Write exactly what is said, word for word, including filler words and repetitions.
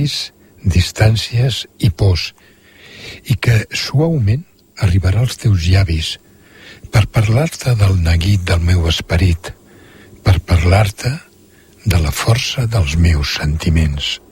misteri, distàncies i pors, i que suaument arribarà als teus llavis per parlar-te del neguit del meu esperit, per parlar-te de la força dels meus sentiments.